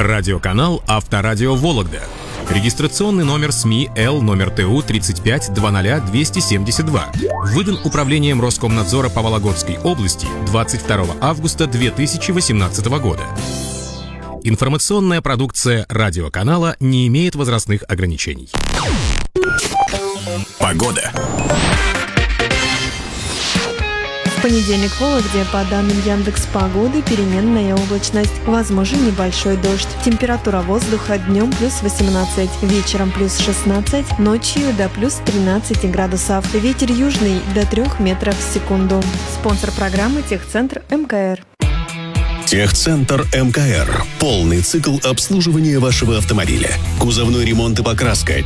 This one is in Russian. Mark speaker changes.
Speaker 1: Радиоканал «Авторадио Вологда». Регистрационный номер СМИ Л номер ТУ 3520272. Выдан Управлением Роскомнадзора по Вологодской области 22 августа 2018 года. Информационная продукция радиоканала не имеет возрастных ограничений. Погода.
Speaker 2: В понедельник в Вологде, по данным Яндекс.Погоды, переменная облачность. Возможен небольшой дождь. Температура воздуха днем плюс 18, вечером плюс 16, ночью до плюс 13 градусов. Ветер южный до 3 метров в секунду. Спонсор программы «Техцентр МКР».
Speaker 3: Техцентр МКР. Полный цикл обслуживания вашего автомобиля. Кузовной ремонт и покраска,